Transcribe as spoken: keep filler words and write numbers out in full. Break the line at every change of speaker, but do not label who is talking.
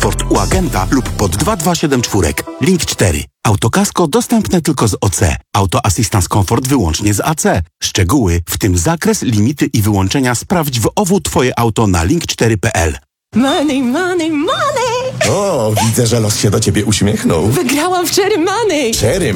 Comfort u agenta lub pod dwa dwa siedem cztery. Link cztery. Autokasko dostępne tylko z O C. Auto Assistance Comfort wyłącznie z A C. Szczegóły, w tym zakres, limity i wyłączenia sprawdź w O W Twoje auto na link cztery kropka p l.
Money, money, money!
O, widzę, że los się do ciebie uśmiechnął.
Wygrałam w Cherry Money!
Cherry